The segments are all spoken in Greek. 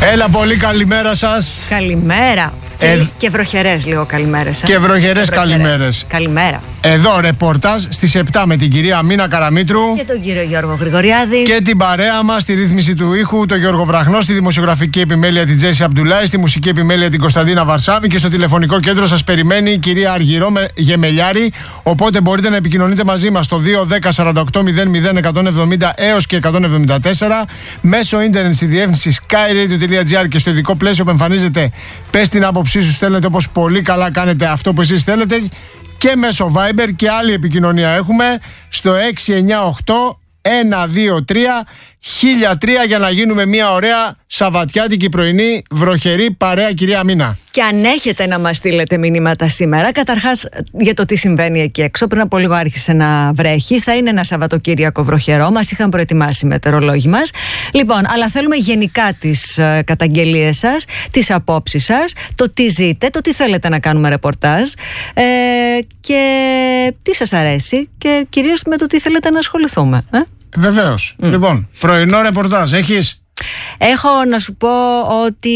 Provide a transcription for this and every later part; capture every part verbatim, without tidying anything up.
Έλα, πολύ καλημέρα σας. Καλημέρα. Ε... Και, και βροχερές λίγο καλημέρες. Ε. Και βροχερές καλημέρες. Καλημέρα. Εδώ ρεπορτάζ στις επτά με την κυρία Μίνα Καραμήτρου και τον κύριο Γιώργο Γρηγοριάδη. Και την παρέα μας στη ρύθμιση του ήχου, τον Γιώργο Βραχνό, στη δημοσιογραφική επιμέλεια την Τζέσι Αμπτουλάη, στη μουσική επιμέλεια την Κωνσταντίνα Βαρσάβη και στο τηλεφωνικό κέντρο σας περιμένει η κυρία Αργυρό Γεμελιάρη. Οπότε μπορείτε να επικοινωνείτε μαζί μας στο δύο ένα μηδέν σαράντα οκτώ μηδέν μηδέν εκατόν εβδομήντα έως και εκατόν εβδομήντα τέσσερα μέσω ίντερνετ στη διεύθυνση skyradio τελεία gr και στο ειδικό πλαίσιο που εμφανίζεται πες την άποψή σου, στέλνετε όπως πολύ καλά κάνετε αυτό που εσείς θέλετε, και μέσω Viber, και άλλη επικοινωνία έχουμε στο έξι εννιά οκτώ ένα δύο τρία χίλια τρία για να γίνουμε μια ωραία σαββατιάτικη πρωινή βροχερή παρέα, κυρία Μίνα. Και αν έχετε να μας στείλετε μηνύματα σήμερα, καταρχάς για το τι συμβαίνει εκεί έξω, πριν από λίγο άρχισε να βρέχει, θα είναι ένα Σαββατοκύριακο βροχερό, μας είχαν προετοιμάσει οι μετεωρολόγοι μας. Λοιπόν, αλλά θέλουμε γενικά τις ε, καταγγελίες σας, τις απόψεις σας, το τι ζείτε, το τι θέλετε να κάνουμε ρεπορτάζ ε, και τι σας αρέσει και κυρίως με το τι θέλετε να ασχοληθούμε. Ε? Βεβαίως. Mm. Λοιπόν, πρωινό ρεπορτάζ έχεις? Έχω να σου πω ότι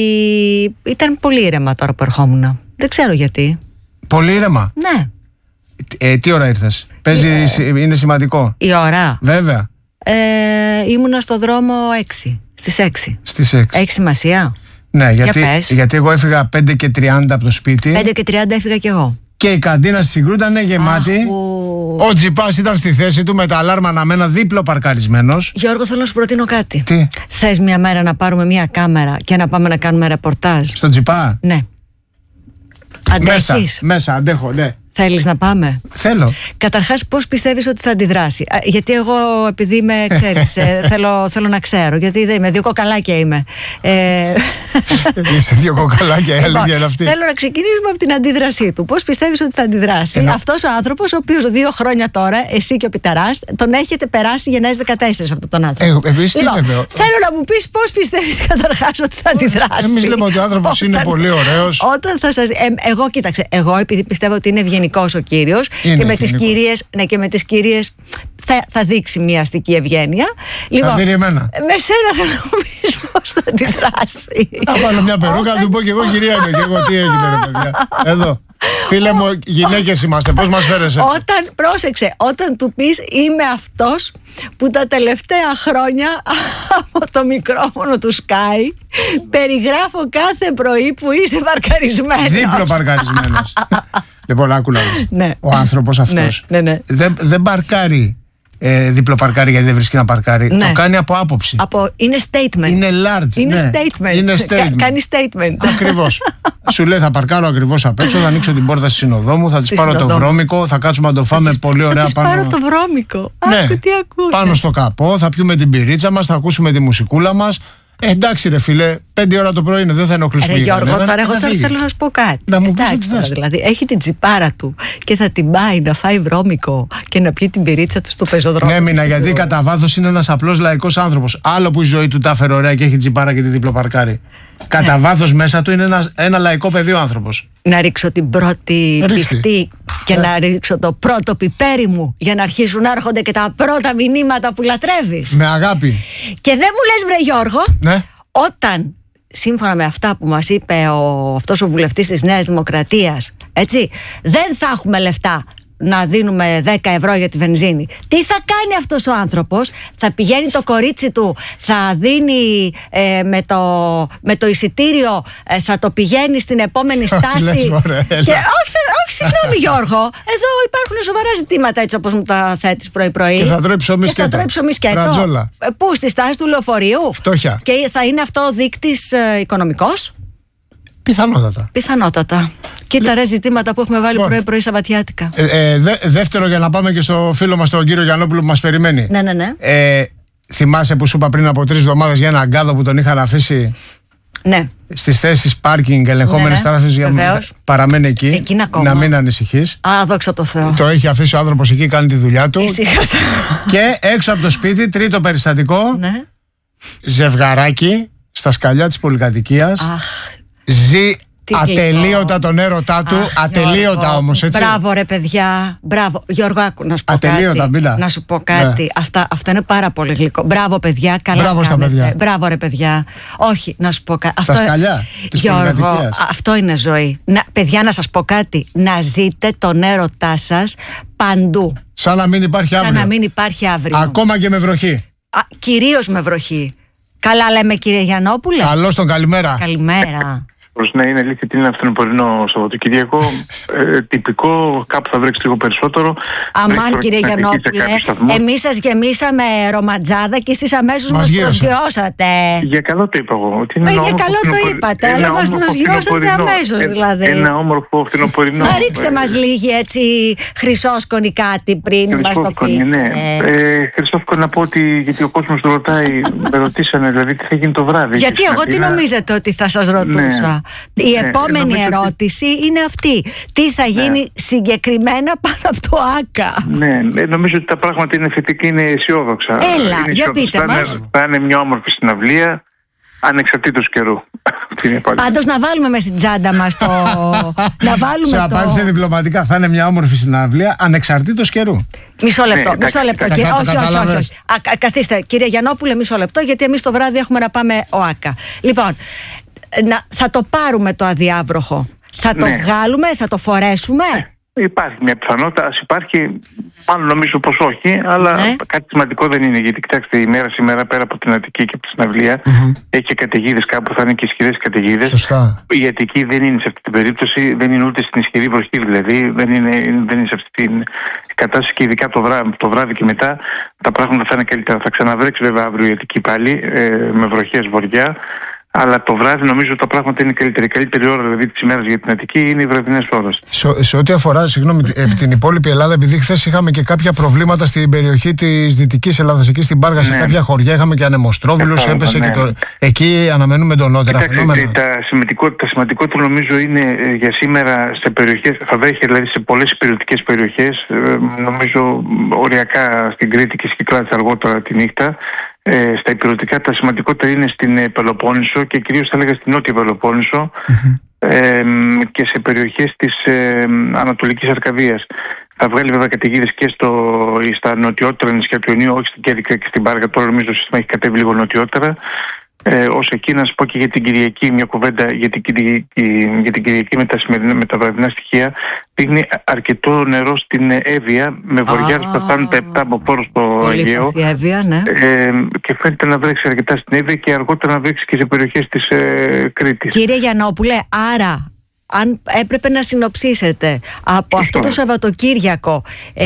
ήταν πολύ ήρεμα τώρα που ερχόμουν. Δεν ξέρω γιατί. Πολύ ήρεμα? Ναι. Ε, τι ώρα ήρθες? Παίζει, ε, είναι σημαντικό? Η ώρα? Βέβαια. Ε, ήμουνα στο δρόμο έξι. Στις έξι. Στις έξι. Έχει σημασία? Ναι, γιατί, γιατί εγώ έφυγα πέντε και τριάντα από το σπίτι. πέντε και τριάντα έφυγα κι εγώ. Και η καντίνα στη Συγκρού ήταν γεμάτη. Αχου. Ο τζιπάς ήταν στη θέση του με τα αλάρμα αναμένα, δίπλο παρκαρισμένος. Γιώργο, θέλω να σου προτείνω κάτι. Τι? Θες μια μέρα να πάρουμε μια κάμερα και να πάμε να κάνουμε ρεπορτάζ? Στο τζιπά? Ναι. Αντέχεις? Μέσα, μέσα, αντέχω, ναι. Θέλεις να πάμε? Θέλω. Καταρχάς, πώς πιστεύεις ότι θα αντιδράσει? Α, γιατί εγώ, επειδή είμαι, ξέρεις, ε, θέλω, θέλω να ξέρω. Γιατί δεν είμαι, δύο κοκαλάκια είμαι. Ε... Είσαι δύο κοκαλάκια, η αλήθεια είναι αυτή. Θέλω να ξεκινήσουμε από την αντίδρασή του. Πώς πιστεύεις ότι θα αντιδράσει? Ενώ... αυτός ο άνθρωπος, ο οποίος δύο χρόνια τώρα, εσύ και ο Πιταράς, τον έχετε περάσει γενναίες δεκατέσσερα αυτόν τον άνθρωπο. Ε, επίσης, λοιπόν, τι είμαι, θέλω να μου πεις πώς πιστεύεις καταρχάς ότι θα αντιδράσει. Εμείς λέμε ότι ο άνθρωπος είναι πολύ ωραίος. Όταν θα σας. Ε, εγώ, κοίταξε, εγώ επειδή πιστεύω ότι είναι ευγενικός ο κύριος και με τις κυρίες, ναι, και με τις κυρίες θα, θα δείξει μια αστική ευγένεια. Λοιπόν, θα δίνει εμένα. Με σένα θέλω να μου πεις πώς θα αντιδράσει. Θα βάλω μια περούκα, να του πω και εγώ κυρία είμαι. Και εγώ τι έγινε, ρε παιδιά. Εδώ. Φίλε μου, γυναίκες είμαστε, πώς μας φέρεσαι έτσι? Όταν, πρόσεξε, όταν του πεις είμαι αυτός που τα τελευταία χρόνια από το μικρόφωνο του Sky περιγράφω κάθε πρωί που είσαι παρκαρισμένος. Δίπλο παρκαρισμένος. Λοιπόν, άκου να δεις. Ναι. Ο άνθρωπος αυτός ναι, ναι, ναι. δεν, δεν παρκάρει ε, δίπλο παρκάρει γιατί δεν βρίσκει να παρκάρει. Ναι. Το κάνει από άποψη. Από, είναι statement. Είναι large. Είναι ναι. statement. Είναι statement. Κα, κάνει statement. Ακριβώς. Σου λέει θα παρκάρω ακριβώς απ' έξω, θα ανοίξω την πόρτα στη συνοδό μου, θα της πάρω το βρώμικο, θα κάτσουμε να το φάμε πολύ ωραία θα πάνω. Θα πάρω το βρώμικο. Ναι. Άκου, τι ακούτε. Πάνω στο καπό, θα πιούμε την πυρίτσα μας, θα ακούσουμε τη μουσικούλα μας. Ε, εντάξει ρε φίλε, πέντε ώρα το πρωί είναι, δεν θα ενοχλήσουμε. Ρε Γιώργο, τώρα εγώ τώρα θέλω να σου πω κάτι. Να μου πεις τώρα, δηλαδή, έχει την τσιπάρα του και θα την πάει να φάει βρώμικο και να πιει την πυρίτσα του στο πεζοδρόμιο. Ναι, Μίνα, γιατί κατά βάθος είναι ένας απλός λαϊκός άνθρωπος. Άλλο που η ζωή του τα έφερε ωραία και έχει τσιπάρα και τη διπλοπαρκάρει. Κατά ναι. βάθος μέσα του είναι ένα, ένα λαϊκό παιδί ο άνθρωπος. Να ρίξω την πρώτη πιχτή και ναι. να ρίξω το πρώτο πιπέρι μου για να αρχίσουν να έρχονται και τα πρώτα μηνύματα που λατρεύεις. Με αγάπη. Και δεν μου λες, βρε Γιώργο, ναι. όταν σύμφωνα με αυτά που μας είπε ο, αυτός ο βουλευτής της Νέας Δημοκρατίας, έτσι, δεν θα έχουμε λεφτά να δίνουμε δέκα ευρώ για τη βενζίνη. Τι θα κάνει αυτός ο άνθρωπος? Θα πηγαίνει το κορίτσι του, θα δίνει ε, με, το, με το εισιτήριο, ε, θα το πηγαίνει στην επόμενη στάση. Και, όχι, όχι, συγγνώμη Γιώργο, εδώ υπάρχουν σοβαρά ζητήματα έτσι όπως μου τα θέτεις πρωί-πρωί. Και θα τρώει ψωμί σκέτο. Θα τρώει ψωμί σκέτο. Πού, στη στάση του λεωφορείου? Φτώχεια. Και θα είναι αυτό δείκτης ε, οικονομικός? Πιθανότατα. Πιθανότατα. Κοίτα ρε ζητήματα που έχουμε βάλει λοιπόν, πρωί-πρωί Σαββατιάτικα. Ε, ε, δε, δεύτερο, για να πάμε και στο φίλο μας τον κύριο Γιαννόπουλο που μας περιμένει. Ναι, ναι, ναι. Ε, θυμάσαι που σου είπα πριν από τρεις εβδομάδες για ένα αγκάδο που τον είχαν αφήσει ναι. στις θέσεις πάρκινγκ, ελεγχόμενες στάθμες, για να παραμένει εκεί. Εκείνα ακόμα. Να μην ανησυχείς. Α, δόξα τω Θεώ. Το έχει αφήσει ο άνθρωπος εκεί, κάνει τη δουλειά του. Ησύχασα. Και έξω από το σπίτι, τρίτο περιστατικό. Ναι. Ζευγαράκι στα σκαλιά της πολυκατοικίας. Αχ. Ζει ατελείωτα τον έρωτά του. Αχ, ατελείωτα όμως, έτσι. Μπράβο, ρε παιδιά. Μπράβο. Γιώργο, άκου να σου πω ατελείωτα, κάτι. Μπίλα. Να σου πω κάτι. Ναι. Αυτά, αυτό είναι πάρα πολύ γλυκό. Μπράβο, παιδιά. Καλά. Μπράβο στα παιδιά. Μπράβο, ρε παιδιά. Όχι, να σου πω κάτι. Στα σκαλιά της Γιώργο, αυτό είναι ζωή. Να, παιδιά, να σας πω κάτι. Να ζείτε τον έρωτά σας παντού. Σαν να μην υπάρχει αύριο. Σαν να μην υπάρχει αύριο. Ακόμα και με βροχή. Α, κυρίως με βροχή. Καλά λέμε, κύριε Γιαννόπουλε. Καλώς τον καλημέρα. Καλημέρα. Προς να είναι αλήθεια ότι είναι φθινοπορεινό Σαββατοκύριακο. ε, τυπικό, κάπου θα βρέξει λίγο περισσότερο. Αμάν, κύριε Γιαννόπουλε, εμείς σας γεμίσαμε ρομαντζάδα και εσείς αμέσως μας προσγειώσατε. Για καλό το είπα εγώ. Ότι είναι ε, για καλό το είπατε, αλλά μας προσγειώσατε αμέσως δηλαδή. Ένα όμορφο φθινοπορεινό. Μα ρίξτε μας λίγη έτσι χρυσόσκονη κάτι πριν μας το πείτε. Ναι. Ε, χρυσόσκονη να πω ότι, γιατί ο κόσμος το ρωτάει, με ρωτήσανε δηλαδή τι θα γίνει το βράδυ. Γιατί εγώ τι νομίζετε ότι θα σας ρωτούσα. Η ναι, επόμενη ερώτηση ότι... είναι αυτή. Τι θα γίνει ναι. συγκεκριμένα πάνω από το ΆΚΑ. Ναι, νομίζω ότι τα πράγματα είναι θετικά, είναι αισιόδοξα. Έλα, είναι για πείτε θα μας. Είναι, θα είναι μια όμορφη συναυλία, ανεξαρτήτως καιρού. Πάντως να βάλουμε μες στην τσάντα μας το... να βάλουμε σε το... απάντησε διπλωματικά. Θα είναι μια όμορφη συναυλία, ανεξαρτήτως καιρού. Μισό λεπτό, ναι, μισό λεπτό. Κύριε, όχι, όχι, όχι, όχι. Α, καθίστε, κύριε Γιαννόπουλε, μισό λεπτό, γιατί εμείς το βράδυ έχουμε να πάμε ο ΆΚΑ. Λοιπόν, να, θα το πάρουμε το αδιάβροχο. Θα το ναι. βγάλουμε, θα το φορέσουμε. Ναι. Υπάρχει μια πιθανότητα, ας υπάρχει, μάλλον νομίζω πως όχι, αλλά ναι. κάτι σημαντικό δεν είναι. Γιατί κοιτάξτε, η μέρα σήμερα πέρα από την Αττική και από τη συναυλία mm-hmm. έχει καταιγίδες κάπου, θα είναι και ισχυρές καταιγίδες. Σωστά. Η Αττική δεν είναι σε αυτή την περίπτωση, δεν είναι ούτε στην ισχυρή βροχή, δηλαδή δεν είναι, δεν είναι σε αυτή την κατάσταση και ειδικά το βράδυ, το βράδυ και μετά τα πράγματα θα είναι καλύτερα. Θα ξαναβρέξει βέβαια αύριο η Αττική πάλι ε, με βροχές βορειά. Αλλά το βράδυ νομίζω τα πράγματα είναι καλύτερη. Η καλύτερη ώρα δηλαδή της ημέρας για την Αττική είναι οι βραδινές ώρες. Σε, σε ό,τι αφορά, συγγνώμη, την υπόλοιπη Ελλάδα, επειδή χθες είχαμε και κάποια προβλήματα στην περιοχή της Δυτικής Ελλάδας, εκεί στην Πάργα, ναι. σε κάποια χωριά είχαμε και ανεμοστρόβιλους, έπεσε ναι. και το. Εκεί αναμένουμε εντονότερα φαινόμενα. Τα σημαντικότερα, σημαντικότερα νομίζω είναι για σήμερα σε περιοχές, θα βρέχει δηλαδή σε πολλές υπηρετικές περιοχές, νομίζω οριακά στην Κρήτη και στην Κυκλάδη αργότερα τη νύχτα. Ε, στα υπηρετικά τα σημαντικότερα είναι στην ε, Πελοπόννησο και κυρίως θα έλεγα στην Νότια Πελοπόννησο mm-hmm. ε, και σε περιοχές της ε, Ανατολικής Αρκαδίας. Θα βγάλει βέβαια καταιγίδες και στο, στα νοτιότερα νησιά του Ιωνίου, όχι στην Κέρκυρα και στην Πάργα. Τώρα νομίζω το σύστημα έχει κατέβει λίγο νοτιότερα. Ε, ως εκεί να σας πω και για την Κυριακή μια κουβέντα για την Κυριακή, για την Κυριακή με τα, σημερινά, με τα βραδινά στοιχεία. Πήγνει αρκετό νερό στην Εύβοια με βοριάρες που φτάνουν τα επτά από πόρους στο Αιγαίο Εύβοια, ναι. ε, και φαίνεται να βρέξει αρκετά στην Εύβοια και αργότερα να βρέξει και σε περιοχές της ε, Κρήτης. Κύριε Γιαννόπουλε, άρα αν έπρεπε να συνοψίσετε από αυτό το Σαββατοκύριακο,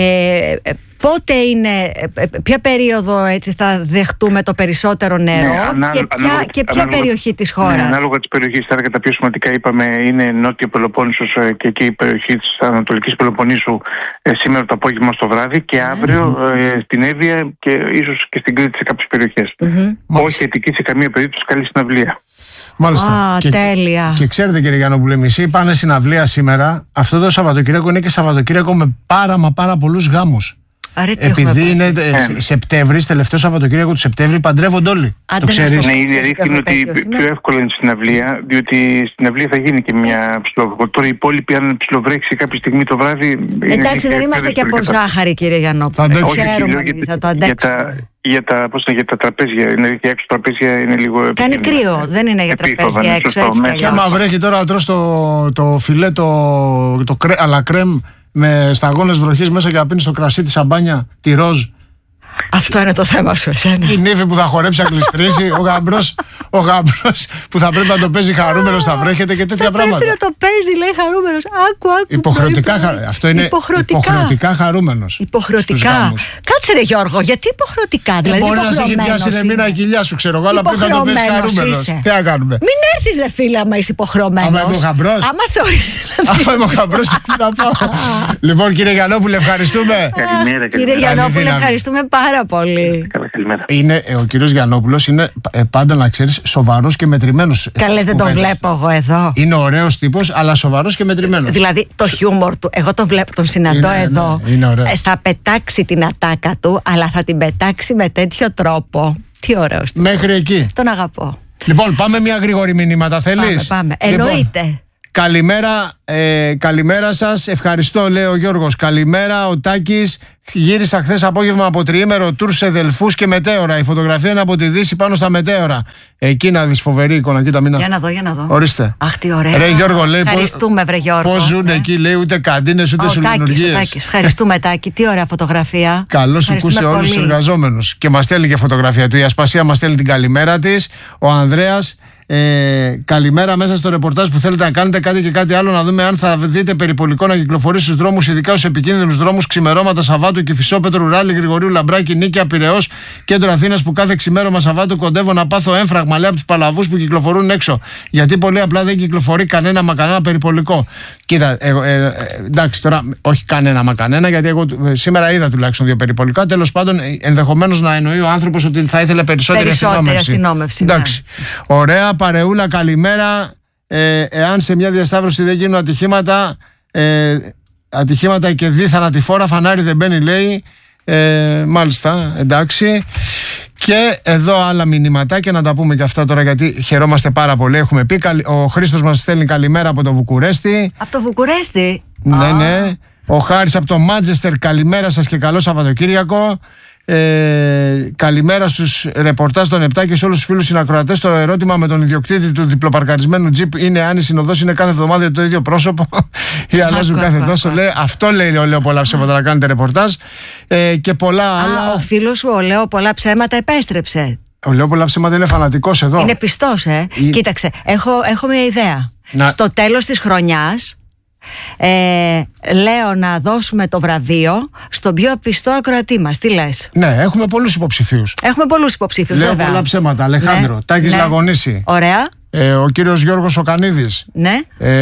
ε, πότε είναι, ποια περίοδο έτσι θα δεχτούμε το περισσότερο νερό ναι, ανά, και ποια, ανάλογα, και ποια ανάλογα, περιοχή της χώρας? Ναι, ανάλογα της περιοχής, θα έλεγα τα πιο σημαντικά είπαμε είναι Νότια Πελοπόννησος και εκεί η περιοχή της Ανατολικής Πελοποννήσου ε, σήμερα το απόγευμα στο βράδυ και αύριο mm-hmm. ε, στην Εύβοια και ίσως και στην Κρήτη σε κάποιες περιοχές. Mm-hmm. Όχι Αττική σε καμία περίπτωση, καλή συναυλία. Μάλιστα. Α, και, τέλεια. Και ξέρετε κύριε Γιαννόπουλε, μισοί πάνε συναυλία σήμερα. Αυτό το Σαββατοκύριακο είναι και Σαββατοκύριακο με πάρα μα πάρα πολλούς γάμους. Άρα, επειδή είναι ε, Σεπτέμβρη, τελευταίο Σαββατοκύριακο του Σεπτέμβρη, παντρεύονται όλοι. Άντε το ξέρεις. Ναι, η αλήθεια είναι ότι πιο εύκολο είναι στην αυλία, διότι στην αυλία θα γίνει και μια ψιλοβροχή. Τώρα οι υπόλοιποι, αν ψιλοβρέξει κάποια στιγμή το βράδυ. Εντάξει, δεν είμαστε και από ζάχαρη, κύριε Γιαννόπουλε. Θα ξέρουμε ότι θα το αντέξουμε. Για τα, πώς είναι, για τα τραπέζια, είναι για έξω τραπέζια είναι λίγο. Κάνει κρύο, δεν είναι για τραπέζια έξω. Και άμα βρέχει τώρα να τρως το, το φιλέ, το, το κρέ, αλλά κρέμ με σταγόνες βροχής μέσα και να πίνεις το κρασί, τη σαμπάνια, τη ροζ. Αυτό είναι το θέμα σου, εσένα. Η νύφη που θα χορέψει, να κλειστρήσει, ο γαμπρός, ο γαμπρός που θα πρέπει να το παίζει χαρούμενος, θα βρέχεται και τέτοια θα πράγματα. Πρέπει να το παίζει, λέει χαρούμενος. Άκου, άκου. Υποχρεωτικά, χα... αυτό είναι υποχρεωτικά, υποχρεωτικά χαρούμενος. Υποχρεωτικά. Κάτσε ρε Γιώργο, γιατί υποχρεωτικά, δηλαδή. Μπορεί να σε έχει πιάσει ρε μήνα κοιλιά σου, ξέρω εγώ, αλλά πρέπει να το παίζει χαρούμενος. Τι να κάνουμε. Μην έρθεις ρε φίλε, άμα είσαι υποχρεωμένος. Άμα είμαι ο γαμπρός. Άμα θεωρείς. Άμα είμαι ο γαμπρός, να πάω. Λοιπόν, κύριε Γιαννόπουλε, ευχαριστούμε. Κύριε Γιαννόπουλε, ευχαριστούμε πάρα πολύ. Καλά, καλημέρα. Είναι, ο κύριος Γιαννόπουλος είναι ε, πάντα να ξέρεις σοβαρός και μετρημένος. Καλέ, δεν τον βλέπω εγώ εδώ. Είναι ωραίος τύπος, αλλά σοβαρός και μετρημένος. Δηλαδή το χιούμορ του, εγώ τον βλέπω, τον συναντώ είναι, εδώ. Είναι, είναι ωραίο. Ε, θα πετάξει την ατάκα του, αλλά θα την πετάξει με τέτοιο τρόπο. Τι ωραίος τύπος. Μέχρι εκεί. Τον αγαπώ. Λοιπόν, πάμε μια γρήγορη μηνύματα, θέλεις? Πάμε, πάμε. Λοιπόν, εννοείται. Καλημέρα, ε, καλημέρα σας. Ευχαριστώ, λέει ο Γιώργος. Καλημέρα, ο Τάκης. Γύρισα χθες απόγευμα από τριήμερο τουρ σε Δελφούς και μετέωρα. Η φωτογραφία είναι από τη Δύση πάνω στα μετέωρα. Εκεί να δεις, φοβερή εικόνα. Κοίτα, μην... Για να δω, για να δω. Ορίστε. Αχ, τι ωραία. Ρε Γιώργο, λέει. Ευχαριστούμε, βρε Γιώργο. Πώς ζουν ε? εκεί, λέει, ούτε καντίνες ούτε σουλουνουργίες. Ευχαριστούμε, Τάκη. Τι ωραία φωτογραφία. Καλώς σου κούσε όλους τους εργαζόμενους. Και μας στέλνει και φωτογραφία του. Η Ασπασία μας στέλνει την καλημέρα της. Ο Ανδρέας. Ε, καλημέρα, μέσα στο ρεπορτάζ που θέλετε να κάνετε κάτι και κάτι άλλο, να δούμε αν θα δείτε περιπολικό να κυκλοφορεί στους δρόμους, ειδικά στους επικίνδυνους δρόμους ξημερώματα Σαββάτου, Κηφισόπετρου, Ράλη, Γρηγορίου, Λαμπράκη, Νίκαια, Πειραιώς, κέντρο Αθήνας, που κάθε ξημέρωμα Σαββάτου κοντεύω να πάθω έμφραγμα, λέει, από τους παλαβούς που κυκλοφορούν έξω. Γιατί πολύ απλά δεν κυκλοφορεί κανένα μα κανένα περιπολικό. Κοίτα, ε, ε, ε, εντάξει τώρα, όχι κανένα μα κανένα, γιατί εγώ ε, σήμερα είδα τουλάχιστον δύο περιπολικά. Τέλος πάντων, ενδεχομένως να εννοεί ο άνθρωπος ότι θα ήθελε περισσότερη αστυνόμευση. αστυνόμευση. Εντάξει. Ναι. Ωραία. Παρεούλα, καλημέρα. Ε, εάν σε μια διασταύρωση δεν γίνουν ατυχήματα, ε, ατυχήματα και δι θανατηφόρα, φανάρι δεν μπαίνει, λέει. Ε, μάλιστα, εντάξει. Και εδώ άλλα μηνυματάκια να τα πούμε και αυτά τώρα, γιατί χαιρόμαστε πάρα πολύ. Έχουμε πει. Ο Χρήστος μας στέλνει καλημέρα από το Βουκουρέστι. Από το Βουκουρέστι. Ναι, ναι. Ο Χάρης από το Μάντζεστερ, καλημέρα σας και καλό Σαββατοκύριακο. Ε, καλημέρα στους ρεπορτάζ των επτά και σε όλους τους φίλους συνακροατές. Το ερώτημα με τον ιδιοκτήτη του διπλοπαρκαρισμένου τζιπ είναι αν η συνοδός είναι κάθε εβδομάδα το ίδιο πρόσωπο ή αλλάζουν κάθε τόσο. Λέει, αυτό λέει ο Λέο πολλά ψέματα να κάνετε ρεπορτάζ. Ε, και πολλά Α, άλλα. Ο φίλος σου, ο Λέο πολλά ψέματα, επέστρεψε. Ο Λέο πολλά ψέματα είναι φανατικός εδώ. Είναι πιστός, ε. Η... Κοίταξε, έχω, έχω μια ιδέα. Να... Στο τέλος της χρονιάς, Ε, λέω να δώσουμε το βραβείο στον πιο πιστό ακροατή μας. Τι λες? Ναι, έχουμε πολλούς υποψηφίους. Έχουμε πολλούς υποψήφιους. Λέω βέβαια. πολλά ψέματα. Αλεχάνδρο, ναι, Τάκης ναι. Λαγωνίση. Ωραία. Ε, ο κύριος Γιώργος Οκανίδης. Ναι.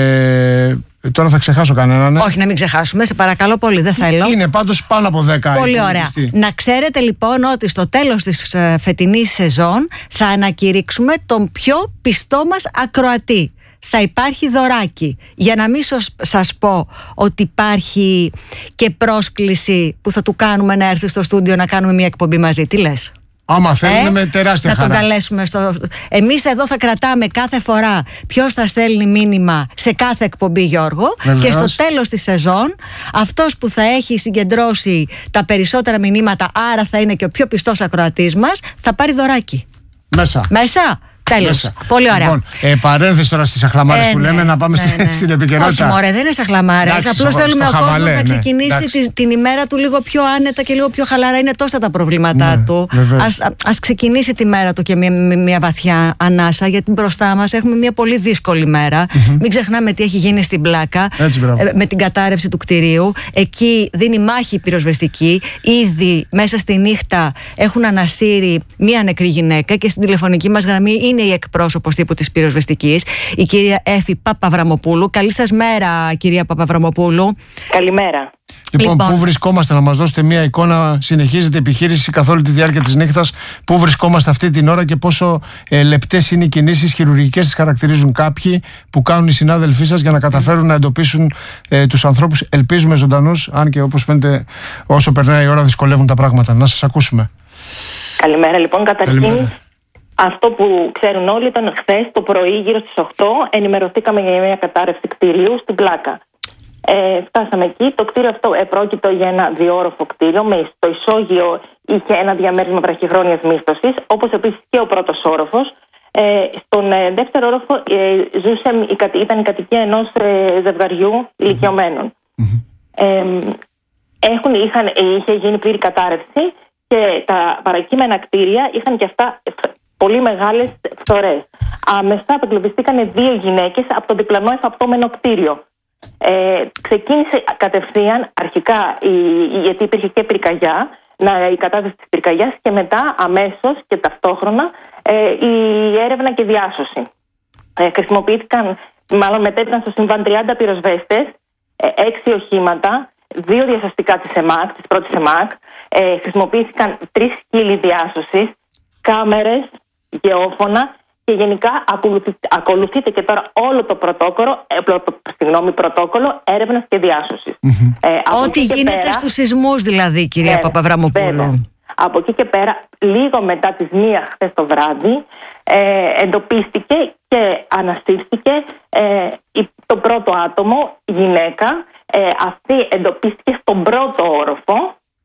Ε, τώρα θα ξεχάσω κανέναν. Ναι. Όχι, να μην ξεχάσουμε. Σε παρακαλώ πολύ, δεν θέλω. Είναι πάντως πάνω από δέκα. Πολύ ωραία. Να ξέρετε λοιπόν ότι στο τέλος της ε, φετινής σεζόν θα ανακηρύξουμε τον πιο πιστό μας ακροατή. Θα υπάρχει δωράκι. Για να μην σας πω ότι υπάρχει και πρόσκληση που θα του κάνουμε να έρθει στο στούντιο να κάνουμε μια εκπομπή μαζί. Τι λες? Άμα θέλουμε, ε, με τεράστια να χαρά. τον καλέσουμε στο... Εμείς εδώ θα κρατάμε κάθε φορά ποιος θα στέλνει μήνυμα σε κάθε εκπομπή, Γιώργο. Βεβαίως. Και στο τέλος της σεζόν αυτός που θα έχει συγκεντρώσει τα περισσότερα μηνύματα, άρα θα είναι και ο πιο πιστός ακροατής μας, θα πάρει δωράκι. Μέσα. Μέσα. Τέλος. Πολύ ωραία. Λοιπόν, ε, παρένθεση τώρα στις αχλαμάρες ε, που λέμε, ναι, να πάμε ναι, ναι. στην επικαιρότητα. Όχι, μωρέ, δεν είναι σαχλαμάρες. Απλώς θέλουμε ο κόσμος ναι, να ξεκινήσει τη, την ημέρα του λίγο πιο άνετα και λίγο πιο χαλαρά. Είναι τόσα τα προβλήματά ναι, του. Ας, ας ξεκινήσει τη μέρα του και μια, μια βαθιά ανάσα, γιατί μπροστά μας έχουμε μια πολύ δύσκολη μέρα. Mm-hmm. Μην ξεχνάμε τι έχει γίνει στην Πλάκα. Έτσι, ε, με την κατάρρευση του κτηρίου. Εκεί δίνει μάχη η πυροσβεστική. Ήδη μέσα στη νύχτα έχουν ανασύρει μια νεκρή γυναίκα και στην τηλεφωνική μας γραμμή είναι η εκπρόσωπος τύπου της πυροσβεστικής, η κυρία Έφη Παπαβραμοπούλου. Καλή σας μέρα, κυρία Παπαβραμοπούλου. Καλημέρα. Λοιπόν, λοιπόν, πού βρισκόμαστε, να μας δώσετε μια εικόνα? Συνεχίζεται η επιχείρηση καθ' όλη τη διάρκεια της νύχτας. Πού βρισκόμαστε αυτή την ώρα και πόσο ε, λεπτές είναι οι κινήσεις χειρουργικές, τις χαρακτηρίζουν κάποιοι που κάνουν οι συνάδελφοί σας για να καταφέρουν να εντοπίσουν ε, τους ανθρώπους. Ελπίζουμε ζωντανούς, αν και όπως φαίνεται, όσο περνάει η ώρα δυσκολεύουν τα πράγματα. Να σας ακούσουμε. Καλημέρα, λοιπόν. Καταρχήν. Καλημέρα. Αυτό που ξέρουν όλοι ήταν χθες το πρωί, γύρω στις οκτώ, ενημερωθήκαμε για μια κατάρρευση κτηρίου στην Πλάκα. Ε, φτάσαμε εκεί. Το κτίριο αυτό επρόκειτο για ένα διόροφο κτίριο. Με το ισόγειο είχε ένα διαμέρισμα βραχυχρόνιας μίσθωσης, όπως επίσης και ο πρώτος όροφος. Ε, στον ε, δεύτερο όροφο ε, ζούσε, ήταν η κατοικία ενός ε, ζευγαριού ηλικιωμένων. Mm-hmm. Ε, έχουν, είχαν, είχε γίνει πλήρη κατάρρευση και τα παρακείμενα κτίρια είχαν και αυτά πολύ μεγάλες φθορές. Άμεσα απεγκλωβιστήκαν δύο γυναίκες από το διπλανό εφαπτώμενο κτίριο. Ε, ξεκίνησε κατευθείαν αρχικά η, γιατί υπήρχε και πυρκαγιά, να, η κατάσταση της πυρκαγιάς και μετά αμέσως και ταυτόχρονα ε, η έρευνα και διάσωση. Ε, χρησιμοποιήθηκαν, μάλλον μετέπειταν στο συμβάν τριάντα πυροσβέστες, ε, έξι οχήματα, δύο διασωστικά της ΕΜΑΚ, της πρώτης ΕΜΑΚ, ε, χρησιμοποιήθηκαν τρεις σκύλοι διάσωσης, κάμερες, γεώφωνα και γενικά ακολουθεί, ακολουθείται και τώρα όλο το πρωτόκολλο, ε, προ, συγγνώμη, πρωτόκολλο έρευνας και διάσωσης. Mm-hmm. Ε, Ό,τι γίνεται πέρα, στους σεισμούς δηλαδή, κυρία βέβαια, Παπαβραμοπούλου. Βέβαια. Από εκεί και πέρα, λίγο μετά τις μία χθες το βράδυ, ε, εντοπίστηκε και αναστήθηκε ε, το, άτομο, γυναίκα. Ε, αυτή εντοπίστηκε στον πρώτο όροφο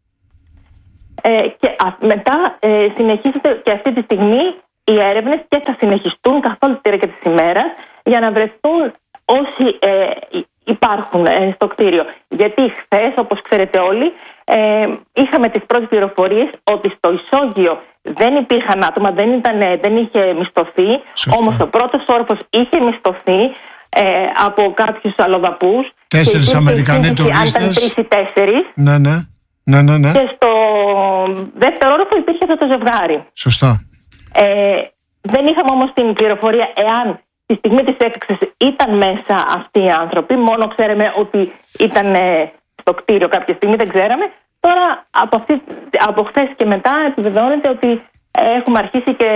ε, και α, μετά ε, συνεχίζεται και αυτή τη στιγμή οι έρευνες και θα συνεχιστούν καθ' όλη τη διάρκεια της ημέρας για να βρεθούν όσοι ε, υπάρχουν ε, στο κτίριο. Γιατί χθες, όπως ξέρετε όλοι, ε, είχαμε τις πρώτες πληροφορίες ότι στο ισόγειο δεν υπήρχαν άτομα, δεν, ήταν, δεν είχε μισθωθεί. Όμως ο πρώτος όροφος είχε μισθωθεί ε, από κάποιους αλλοδαπούς. Τέσσερις Αμερικανοί τουρίστες. Αν ήταν τρεις ή τέσσερις. Ναι, ναι. Ναι, ναι, ναι. Και στο δεύτερο όροφο υπήρχε αυτό το ζευγάρι. Σωστά. Ε, δεν είχαμε όμως την πληροφορία εάν τη στιγμή της έκρηξης ήταν μέσα αυτοί οι άνθρωποι. Μόνο ξέραμε ότι ήταν στο κτίριο κάποια στιγμή, δεν ξέραμε. Τώρα από, αυτή, από χθες και μετά επιβεβαιώνεται ότι έχουμε αρχίσει και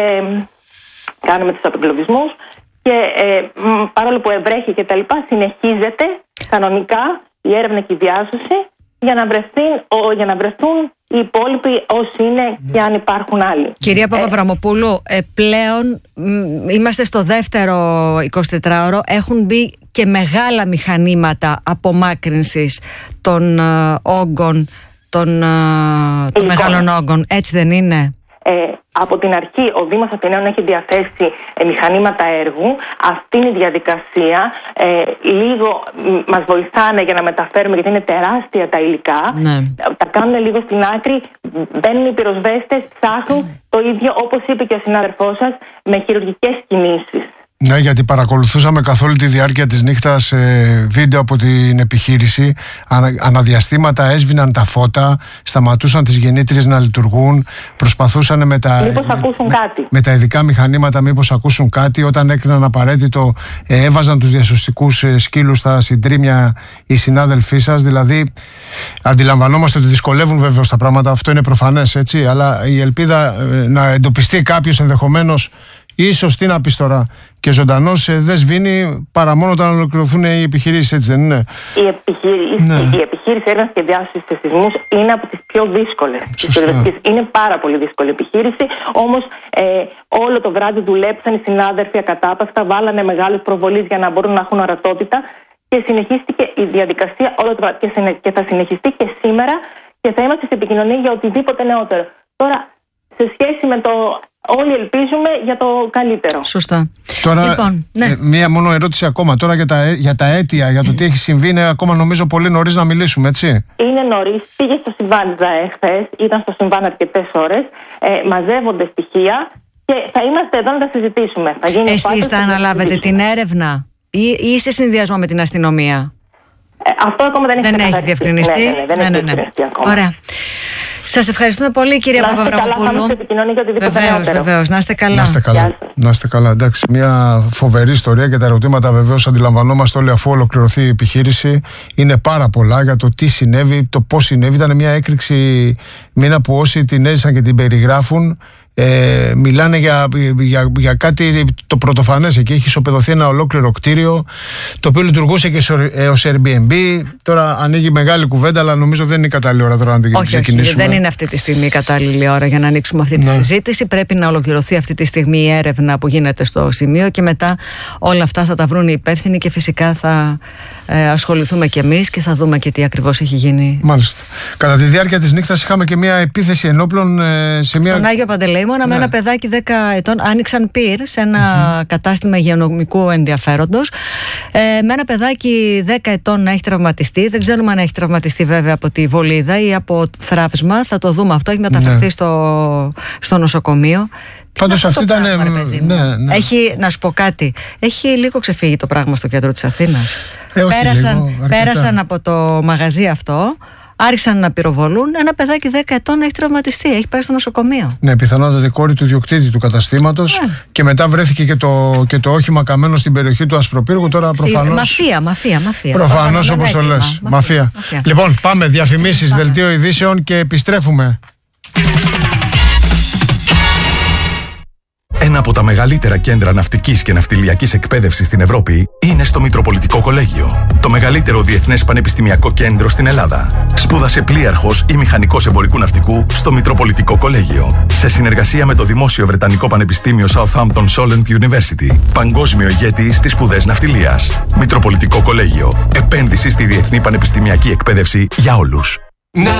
κάνουμε τους απεγκλωβισμούς και ε, παρόλο που ευρέχει και τα λοιπά, συνεχίζεται κανονικά η έρευνα και η διάσωση για να βρεθούν, για να βρεθούν οι υπόλοιποι όσοι είναι και αν υπάρχουν άλλοι. Κυρία Παπαβραμοπούλου, ε, πλέον μ, είμαστε στο δεύτερο εικοσιτετράωρο. Έχουν μπει και μεγάλα μηχανήματα απομάκρυνσης των ε, όγκων, των, ε, των μεγάλων όγκων. Έτσι δεν είναι? Ε, από την αρχή ο Δήμος Αθηναίων έχει διαθέσει ε, μηχανήματα έργου. Αυτή είναι η διαδικασία. Ε, λίγο μ, μας βοηθάνε για να μεταφέρουμε, γιατί είναι τεράστια τα υλικά. Ναι. Τα κάνουν λίγο στην άκρη, μπαίνουν οι πυροσβέστες, ψάχνουν το ίδιο, όπως είπε και ο συνάδελφός σας, με χειρουργικές κινήσεις. Ναι, γιατί παρακολουθούσαμε καθ' όλη τη διάρκεια της νύχτας ε, βίντεο από την επιχείρηση. Ανα, αναδιαστήματα έσβηναν τα φώτα, σταματούσαν τις γεννήτριες να λειτουργούν, προσπαθούσαν με τα, μήπως με, ακούσουν με, κάτι. με τα ειδικά μηχανήματα μήπως ακούσουν κάτι. Όταν έκριναν απαραίτητο, ε, έβαζαν τους διασωστικούς ε, σκύλους στα συντρίμια οι συνάδελφοί σας. Δηλαδή, αντιλαμβανόμαστε ότι δυσκολεύουν βέβαιως τα πράγματα, αυτό είναι προφανές, έτσι. Αλλά η ελπίδα ε, να εντοπιστεί κάποιος ενδεχομένως, ίσως τι να πεις τώρα, και ζωντανός ε, δεν σβήνει παρά μόνο όταν ολοκληρωθούν οι επιχειρήσεις, έτσι δεν είναι? Η επιχείρηση, ναι. η επιχείρηση έρευνας και διάσωσης σε σεισμούς είναι από τις πιο δύσκολες. Είναι πάρα πολύ δύσκολη επιχείρηση. Όμως ε, όλο το βράδυ δουλέψαν οι συνάδελφοι ακατάπαυστα, βάλανε μεγάλες προβολείς για να μπορούν να έχουν ορατότητα και συνεχίστηκε η διαδικασία όλο το βράδυ και, συνε, και θα συνεχιστεί και σήμερα και θα είμαστε σε επικοινωνία για οτιδήποτε νεότερο. Τώρα, σε σχέση με το... Όλοι ελπίζουμε για το καλύτερο. Σωστά. Τώρα, λοιπόν, ναι. ε, μία μόνο ερώτηση ακόμα. Τώρα για τα, για τα αίτια, για το τι έχει συμβεί, είναι ακόμα νομίζω πολύ νωρίς να μιλήσουμε, έτσι. Είναι νωρίς. Πήγε στο συμβάν χθες, ήταν στο συμβάν αρκετές ώρες. Ε, μαζεύονται στοιχεία και θα είμαστε εδώ να τα συζητήσουμε. Θα γίνει Εσείς θα αναλάβετε την έρευνα ή, ή σε συνδυασμό με την αστυνομία? Ε, αυτό ακόμα δεν, δεν έχει διευκρινιστεί. Ναι, ναι, ναι, δεν ναι, έχει ναι, ναι. διευκρινιστεί ακόμα. Ωραία. Σας ευχαριστούμε πολύ, κυρία Παπαβραμοπούλου. Βεβαίως, βεβαίως. Να είστε καλά. Να είστε καλά. Να είστε καλά. Εντάξει, μια φοβερή ιστορία και τα ερωτήματα βεβαίως αντιλαμβανόμαστε όλοι αφού ολοκληρωθεί η επιχείρηση. Είναι πάρα πολλά για το τι συνέβη, το πώς συνέβη. Ήταν μια έκρηξη μήνα που όσοι την έζησαν και την περιγράφουν Ε, μιλάνε για, για, για κάτι το πρωτοφανές. Εκεί έχει ισοπεδωθεί ένα ολόκληρο κτίριο το οποίο λειτουργούσε και ως Airbnb. Τώρα ανοίγει μεγάλη κουβέντα, αλλά νομίζω δεν είναι η κατάλληλη ώρα τώρα να την ξεκινήσουμε. Όχι, δεν είναι αυτή τη στιγμή η κατάλληλη ώρα για να ανοίξουμε αυτή τη ναι. συζήτηση. Πρέπει να ολοκληρωθεί αυτή τη στιγμή η έρευνα που γίνεται στο σημείο και μετά όλα αυτά θα τα βρουν οι υπεύθυνοι και φυσικά θα ε, ασχοληθούμε κι εμείς και θα δούμε και τι ακριβώς έχει γίνει. Μάλιστα. Κατά τη διάρκεια της νύχτας είχαμε και μια επίθεση ενόπλων ε, σε μια. Στον Άγιο Παντελεήμονα, ναι. με ένα παιδάκι δέκα ετών. Άνοιξαν πυρ σε ένα mm-hmm. κατάστημα υγειονομικού ενδιαφέροντος. Ε, με ένα παιδάκι δέκα ετών να έχει τραυματιστεί. Δεν ξέρουμε αν έχει τραυματιστεί βέβαια από τη βολίδα ή από θράψμα. Θα το δούμε αυτό. Έχει μεταφερθεί ναι. στο, στο νοσοκομείο. Πάντως αυτή ήταν. Ναι, ναι. Έχει, να σου πω κάτι. Έχει λίγο ξεφύγει το πράγμα στο κέντρο της Αθήνας. Ε, πέρασαν, λίγο, πέρασαν από το μαγαζί αυτό. Άρχισαν να πυροβολούν. Ένα παιδάκι δέκα ετών έχει τραυματιστεί. Έχει πάει στο νοσοκομείο. Ναι, πιθανότατα η κόρη του διοκτήτη του καταστήματος. Ναι. Και μετά βρέθηκε και το, και το όχημα καμένο στην περιοχή του Ασπροπύργου. Τώρα προφανώς. Μαφία, μαφία, μαφία. Προφανώς όπως το λες. Μαφία. Μαφία. Μαφία. Λοιπόν, πάμε. Διαφημίσεις, δελτίο ειδήσεων και επιστρέφουμε. Ένα από τα μεγαλύτερα κέντρα ναυτικής και ναυτιλιακής εκπαίδευσης στην Ευρώπη είναι στο Μητροπολιτικό Κολέγιο. Το μεγαλύτερο διεθνές πανεπιστημιακό κέντρο στην Ελλάδα. Σπούδασε πλοίαρχος ή μηχανικός εμπορικού ναυτικού στο Μητροπολιτικό Κολέγιο. Σε συνεργασία με το Δημόσιο Βρετανικό Πανεπιστήμιο Southampton Solent University. Παγκόσμιο ηγέτη στις σπουδές ναυτιλίας. Μητροπολιτικό Κολέγιο. Επένδυση στη διεθνή πανεπιστημιακή εκπαίδευση για όλους.